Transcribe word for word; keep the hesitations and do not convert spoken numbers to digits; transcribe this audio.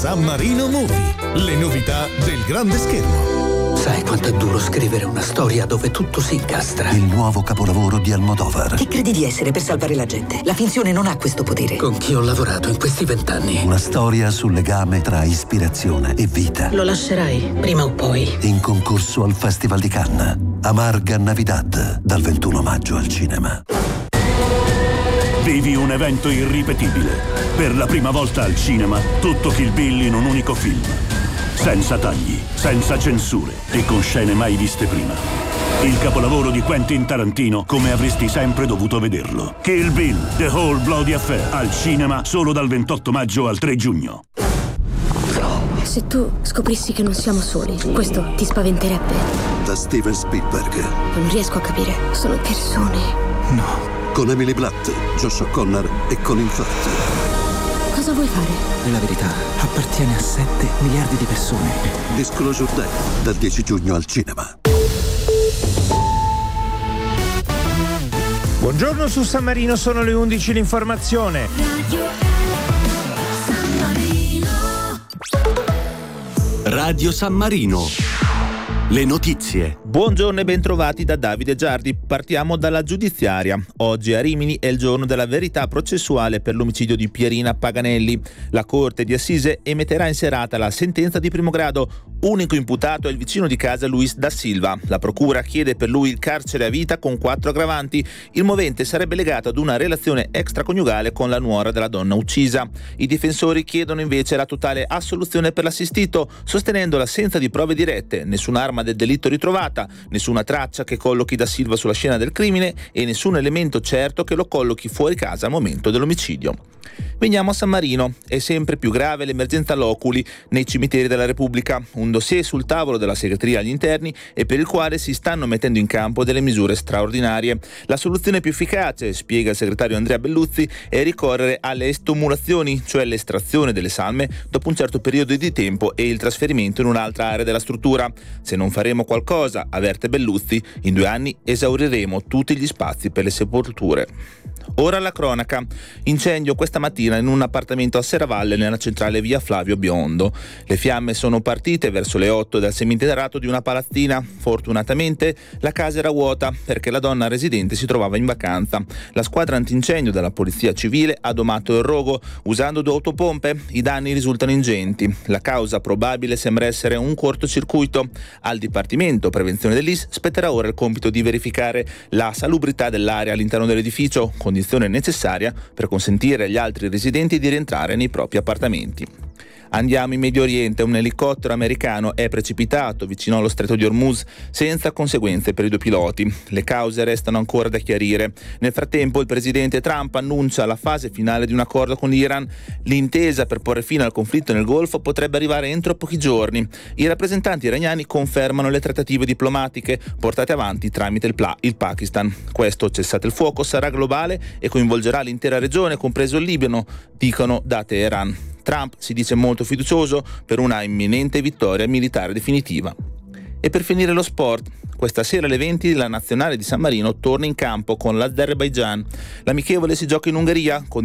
San Marino Movie, le novità del grande schermo. Sai quanto è duro scrivere una storia dove tutto si incastra? Il nuovo capolavoro di Almodovar. Chi credi di essere per salvare la gente? La finzione non ha questo potere. Con chi ho lavorato in questi vent'anni? Una storia sul legame tra ispirazione e vita. Lo lascerai, prima o poi. In concorso al Festival di Cannes. Amarga Navidad, dal ventuno maggio al cinema. Vivi un evento irripetibile. Per la prima volta al cinema, tutto Kill Bill in un unico film. Senza tagli, senza censure e con scene mai viste prima. Il capolavoro di Quentin Tarantino come avresti sempre dovuto vederlo. Kill Bill, The Whole Bloody Affair, al cinema solo dal ventotto maggio al tre giugno. Se tu scoprissi che non siamo soli, questo ti spaventerebbe? Da Steven Spielberg. Non riesco a capire, sono persone. No. Con Emily Blunt, Josh O'Connor e Colin Firth. Cosa vuoi fare? La verità appartiene a sette miliardi di persone. Disclosure Day, dal dieci giugno al cinema. Buongiorno su San Marino, sono le undici, l'informazione. Radio San Marino. Radio San Marino. Le notizie. Buongiorno e bentrovati da Davide Giardi. Partiamo dalla giudiziaria. Oggi a Rimini è il giorno della verità processuale per l'omicidio di Pierina Paganelli. La Corte di Assise emetterà in serata la sentenza di primo grado. Unico imputato è il vicino di casa Luis da Silva. La procura chiede per lui il carcere a vita con quattro aggravanti. Il movente sarebbe legato ad una relazione extraconiugale con la nuora della donna uccisa. I difensori chiedono invece la totale assoluzione per l'assistito, sostenendo l'assenza di prove dirette, nessun'arma del delitto ritrovata, nessuna traccia che collochi da Silva sulla scena del crimine e nessun elemento certo che lo collochi fuori casa al momento dell'omicidio. Veniamo a San Marino. È sempre più grave l'emergenza loculi nei cimiteri della Repubblica, un dossier sul tavolo della segreteria agli interni e per il quale si stanno mettendo in campo delle misure straordinarie. La soluzione più efficace, spiega il segretario Andrea Belluzzi, è ricorrere alle estumulazioni, cioè l'estrazione delle salme dopo un certo periodo di tempo e il trasferimento in un'altra area della struttura. Se non faremo qualcosa, avverte Belluzzi, in due anni esauriremo tutti gli spazi per le sepolture. Ora la cronaca. Incendio questa mattina in un appartamento a Serravalle nella centrale via Flavio Biondo. Le fiamme sono partite verso le otto dal seminterrato di una palazzina. Fortunatamente la casa era vuota perché la donna residente si trovava in vacanza. La squadra antincendio della polizia civile ha domato il rogo usando due autopompe. I danni risultano ingenti. La causa probabile sembra essere un cortocircuito. Al Dipartimento Prevenzione dell'I S spetterà ora il compito di verificare la salubrità dell'area all'interno dell'edificio, condizione necessaria per consentire agli altri residenti di rientrare nei propri appartamenti. Andiamo in Medio Oriente. Un elicottero americano è precipitato vicino allo stretto di Hormuz senza conseguenze per i due piloti. Le cause restano ancora da chiarire. Nel frattempo il presidente Trump annuncia la fase finale di un accordo con l'Iran. L'intesa per porre fine al conflitto nel Golfo potrebbe arrivare entro pochi giorni. I rappresentanti iraniani confermano le trattative diplomatiche portate avanti tramite il, Pla- il Pakistan. Questo cessate il fuoco sarà globale e coinvolgerà l'intera regione, compreso il Libano, dicono da Teheran. Trump si dice molto fiducioso per una imminente vittoria militare definitiva. E per finire lo sport, questa sera alle venti la nazionale di San Marino torna in campo con l'Azerbaigian. L'amichevole si gioca in Ungheria con